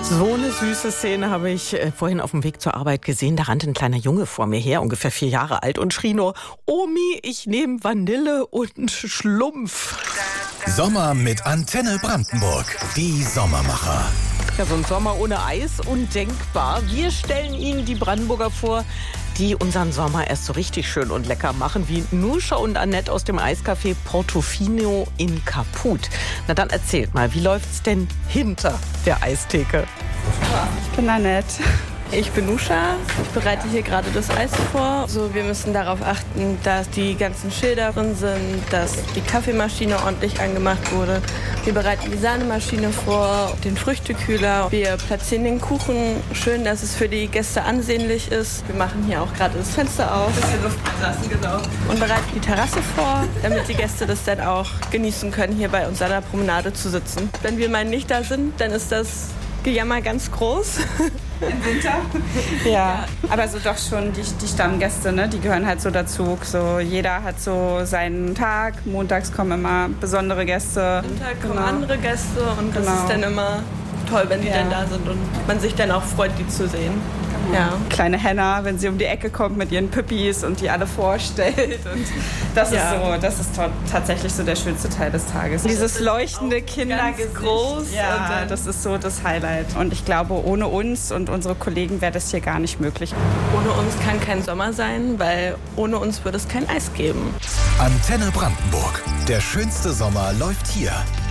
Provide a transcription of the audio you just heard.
So eine süße Szene habe ich vorhin auf dem Weg zur Arbeit gesehen. Da rannte ein kleiner Junge vor mir her, ungefähr 4 Jahre alt, und schrie nur: Omi, ich nehme Vanille und Schlumpf. Sommer mit Antenne Brandenburg. Die Sommermacher. Ja, so ein Sommer ohne Eis, undenkbar. Wir stellen Ihnen die Brandenburger vor, die unseren Sommer erst so richtig schön und lecker machen, wie Nuscha und Annette aus dem Eiscafé Portofino in Kaput. Na dann erzählt mal, wie läuft's denn hinter der Eistheke? Ich bin Annette. Ich bin Nuscha. Ich bereite hier gerade das Eis vor. Wir müssen darauf achten, dass die ganzen Schilder drin sind, dass die Kaffeemaschine ordentlich angemacht wurde. Wir bereiten die Sahnemaschine vor, den Früchtekühler. Wir platzieren den Kuchen schön, dass es für die Gäste ansehnlich ist. Wir machen hier auch gerade das Fenster auf. Bisschen Luft lassen, genau. Und bereiten die Terrasse vor, damit die Gäste das dann auch genießen können, hier bei uns an der Promenade zu sitzen. Wenn wir mal nicht da sind, dann ist das Gejammer ganz groß. Im Winter? Ja, aber so doch schon die Stammgäste, ne? Die gehören halt so dazu. So, jeder hat so seinen Tag. Montags kommen immer besondere Gäste. Montag kommen andere Gäste und das ist dann immer toll, wenn die dann da sind und man sich dann auch freut, die zu sehen. Ja. Kleine Henna, wenn sie um die Ecke kommt mit ihren Püppis und die alle vorstellt. Und das ist tatsächlich so der schönste Teil des Tages. Dieses leuchtende Kindergesicht. Groß. Ja, und das ist so das Highlight. Und ich glaube, ohne uns und unsere Kollegen wäre das hier gar nicht möglich. Ohne uns kann kein Sommer sein, weil ohne uns würde es kein Eis geben. Antenne Brandenburg. Der schönste Sommer läuft hier.